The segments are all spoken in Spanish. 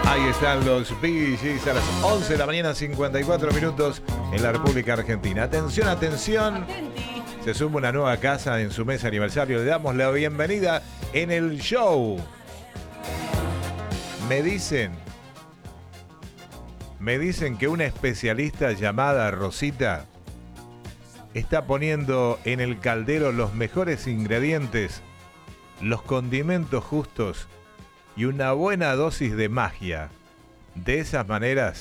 Ahí están los Bee Gees a las 11 de la mañana, 54 minutos en la República Argentina. Atención, atención. Se suma una nueva casa en su mes aniversario. Le damos la bienvenida en el show. Me dicen que una especialista llamada Rosita está poniendo en el caldero los mejores ingredientes, los condimentos justos y una buena dosis de magia. De esa manera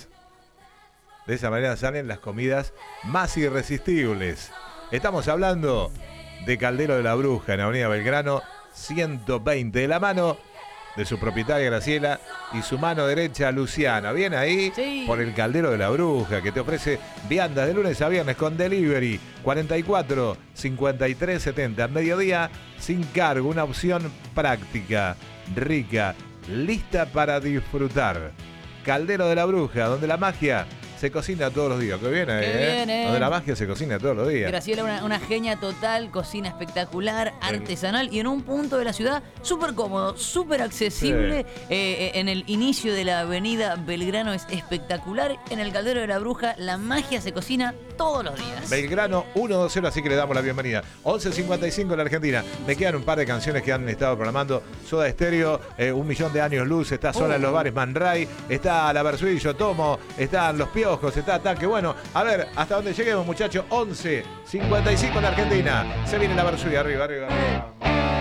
salen las comidas más irresistibles. Estamos hablando de Caldero de la Bruja en Avenida Belgrano 120, de la mano de su propietaria Graciela y su mano derecha Luciana. Bien ahí, sí, por el Caldero de la Bruja, que te ofrece viandas de lunes a viernes con delivery 44 53 70 al mediodía, sin cargo, una opción práctica, rica, lista para disfrutar. Caldero de la Bruja, donde la magia se cocina todos los días. Qué bien, Donde la magia se cocina todos los días. Graciela, una genia total, cocina espectacular, artesanal y en un punto de la ciudad súper cómodo, súper accesible. Sí. En el inicio de la avenida Belgrano es espectacular. En el Caldero de la Bruja la magia se cocina todos los días. Belgrano 120, así que le damos la bienvenida. 11:55 en la Argentina. Me quedan un par de canciones que han estado programando. Soda Stereo, Un Millón de Años Luz, está Sola en los Bares Man Ray, está La Versuit, Yo Tomo, están Los Piojos, está Ataque. Bueno, a ver, hasta dónde lleguemos, muchachos. 11:55 en la Argentina. Se viene La Versuit, arriba.